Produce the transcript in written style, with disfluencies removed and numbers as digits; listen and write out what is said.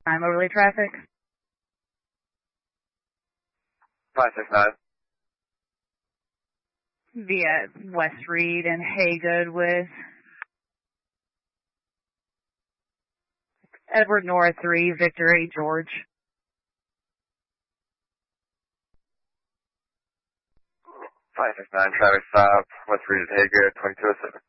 I'm overly traffic. 569. Via West Reed and Haygood with Edward North 3, Victor 8, George. 569, traffic stop, West Reed, Haygood, 2207.